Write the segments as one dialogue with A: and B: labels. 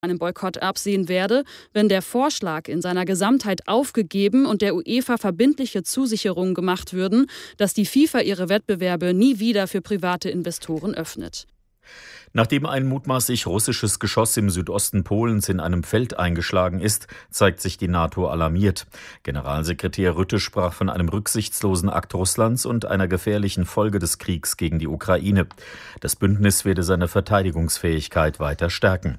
A: einem Boykott absehen werde, wenn der Vorschlag in seiner Gesamtheit aufgegeben und der UEFA verbindliche Zusicherungen gemacht würden, dass die FIFA ihre Wettbewerbe nie wieder für private Investoren öffnet.
B: Nachdem ein mutmaßlich russisches Geschoss im Südosten Polens in einem Feld eingeschlagen ist, zeigt sich die NATO alarmiert. Generalsekretär Rutte sprach von einem rücksichtslosen Akt Russlands und einer gefährlichen Folge des Kriegs gegen die Ukraine. Das Bündnis werde seine Verteidigungsfähigkeit weiter stärken.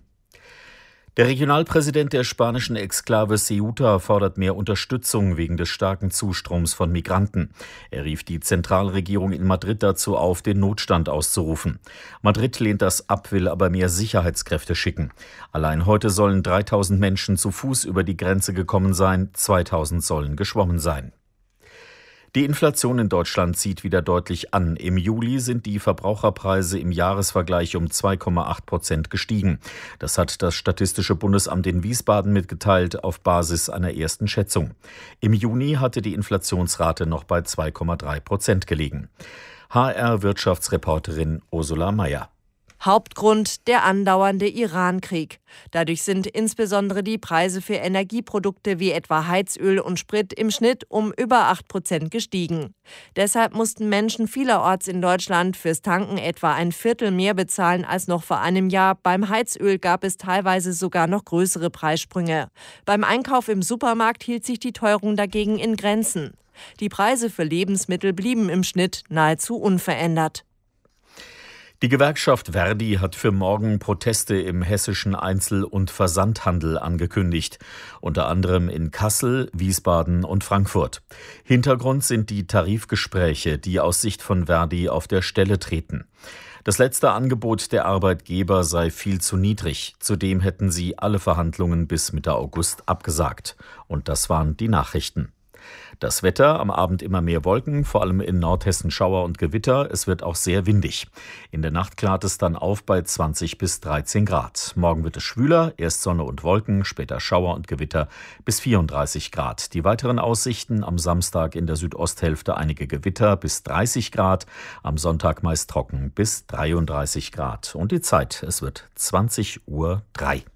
B: Der Regionalpräsident der spanischen Exklave Ceuta fordert mehr Unterstützung wegen des starken Zustroms von Migranten. Er rief die Zentralregierung in Madrid dazu auf, den Notstand auszurufen. Madrid lehnt das ab, will aber mehr Sicherheitskräfte schicken. Allein heute sollen 3000 Menschen zu Fuß über die Grenze gekommen sein, 2000 sollen geschwommen sein. Die Inflation in Deutschland zieht wieder deutlich an. Im Juli sind die Verbraucherpreise im Jahresvergleich um 2,8% gestiegen. Das hat das Statistische Bundesamt in Wiesbaden mitgeteilt auf Basis einer ersten Schätzung. Im Juni hatte die Inflationsrate noch bei 2,3% gelegen. HR-Wirtschaftsreporterin Ursula Mayer.
C: Hauptgrund der andauernde Iran-Krieg. Dadurch sind insbesondere die Preise für Energieprodukte wie etwa Heizöl und Sprit im Schnitt um über 8% gestiegen. Deshalb mussten Menschen vielerorts in Deutschland fürs Tanken etwa ein Viertel mehr bezahlen als noch vor einem Jahr. Beim Heizöl gab es teilweise sogar noch größere Preissprünge. Beim Einkauf im Supermarkt hielt sich die Teuerung dagegen in Grenzen. Die Preise für Lebensmittel blieben im Schnitt nahezu unverändert.
B: Die Gewerkschaft Verdi hat für morgen Proteste im hessischen Einzel- und Versandhandel angekündigt, unter anderem in Kassel, Wiesbaden und Frankfurt. Hintergrund sind die Tarifgespräche, die aus Sicht von Verdi auf der Stelle treten. Das letzte Angebot der Arbeitgeber sei viel zu niedrig. Zudem hätten sie alle Verhandlungen bis Mitte August abgesagt. Und das waren die Nachrichten. Das Wetter, am Abend immer mehr Wolken, vor allem in Nordhessen Schauer und Gewitter. Es wird auch sehr windig. In der Nacht klart es dann auf bei 20 bis 13 Grad. Morgen wird es schwüler, erst Sonne und Wolken, später Schauer und Gewitter bis 34 Grad. Die weiteren Aussichten: am Samstag in der Südosthälfte einige Gewitter bis 30 Grad, am Sonntag meist trocken bis 33 Grad. Und die Zeit, es wird 20:03 Uhr.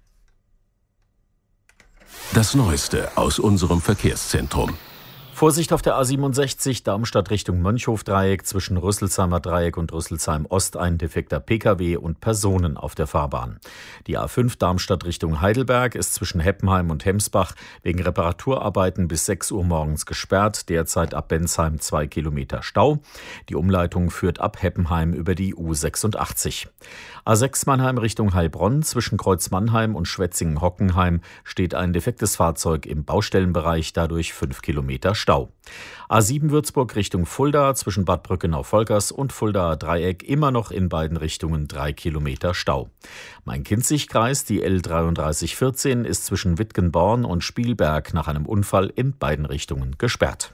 D: Das Neueste aus unserem Verkehrszentrum.
B: Vorsicht auf der A67 Darmstadt Richtung Mönchhof-Dreieck, zwischen Rüsselsheimer Dreieck und Rüsselsheim-Ost ein defekter Pkw und Personen auf der Fahrbahn. Die A5 Darmstadt Richtung Heidelberg ist zwischen Heppenheim und Hemsbach wegen Reparaturarbeiten bis 6 Uhr morgens gesperrt, derzeit ab Bensheim 2 Kilometer Stau. Die Umleitung führt ab Heppenheim über die U86. A6 Mannheim Richtung Heilbronn, zwischen Kreuz Mannheim und Schwetzingen-Hockenheim steht ein defektes Fahrzeug im Baustellenbereich, dadurch 5 Kilometer Stau. A7 Würzburg Richtung Fulda, zwischen Bad Brückenau-Volkers und Fuldaer Dreieck immer noch in beiden Richtungen 3 Kilometer Stau. Main-Kinzig-Kreis, die L3314, ist zwischen Wittgenborn und Spielberg nach einem Unfall in beiden Richtungen gesperrt.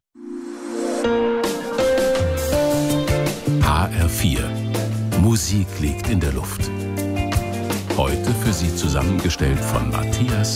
D: HR4. Musik liegt in der Luft. Heute für Sie zusammengestellt von Matthias